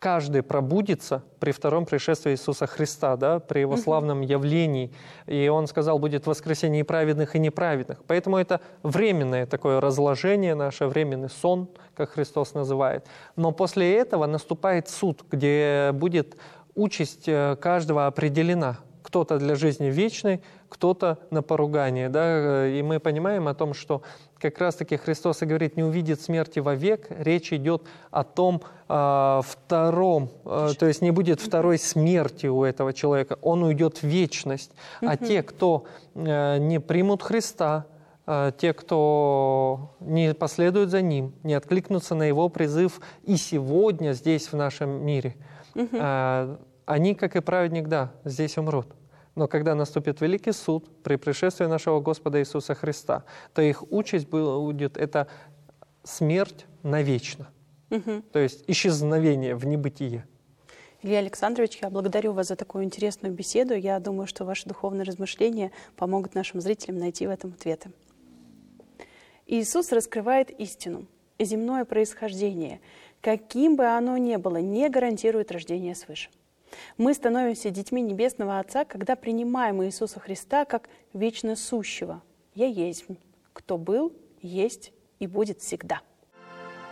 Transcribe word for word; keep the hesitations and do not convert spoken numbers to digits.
каждый пробудится при втором пришествии Иисуса Христа, да, при Его славном явлении. И Он сказал, будет воскресение и праведных, и неправедных. Поэтому это временное такое разложение наше, временный сон, как Христос называет. Но после этого наступает суд, где будет участь каждого определена. Кто-то для жизни вечной, кто-то на поругание. Да? И мы понимаем о том, что как раз-таки Христос и говорит, не увидит смерти вовек. Речь идет о том э, втором, э, то есть не будет второй смерти у этого человека. Он уйдет в вечность. А те, кто э, не примут Христа, э, те, кто не последуют за Ним, не откликнутся на Его призыв и сегодня здесь, в нашем мире, э, они, как и праведник, да, здесь умрут. Но когда наступит великий суд при пришествии нашего Господа Иисуса Христа, то их участь будет это смерть навечно. Угу. То есть исчезновение в небытие. Илья Александрович, я благодарю вас за такую интересную беседу. Я думаю, что ваши духовные размышления помогут нашим зрителям найти в этом ответы. Иисус раскрывает истину. Земное происхождение, каким бы оно ни было, не гарантирует рождение свыше. Мы становимся детьми Небесного Отца, когда принимаем Иисуса Христа как вечно сущего. «Я есть, кто был, есть и будет всегда».